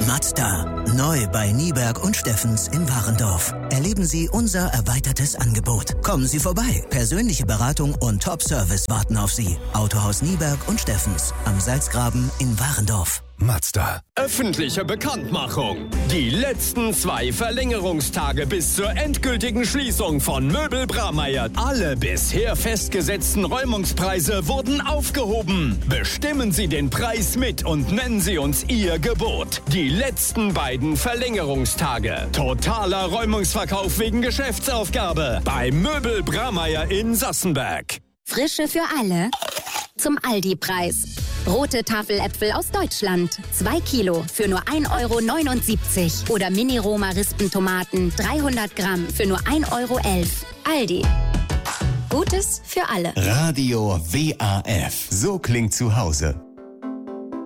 Mazda. Neu bei Nieberg und Steffens in Warendorf. Erleben Sie unser erweitertes Angebot. Kommen Sie vorbei. Persönliche Beratung und Top-Service warten auf Sie. Autohaus Nieberg und Steffens am Salzgraben in Warendorf. Mazda. Öffentliche Bekanntmachung. Die letzten 2 Verlängerungstage bis zur endgültigen Schließung von Möbel Bramayr. Alle bisher festgesetzten Räumungspreise wurden aufgehoben. Bestimmen Sie den Preis mit und nennen Sie uns Ihr Gebot. Die letzten beiden Verlängerungstage. Totaler Räumungsverkauf wegen Geschäftsaufgabe bei Möbel Bramayr in Sassenberg. Frische für alle zum Aldi-Preis. Rote Tafeläpfel aus Deutschland. 2 Kilo für nur 1,79 €. Oder Mini-Roma-Rispentomaten 300 Gramm für nur 1,11 €. Aldi. Gutes für alle. Radio WAF. So klingt zu Hause.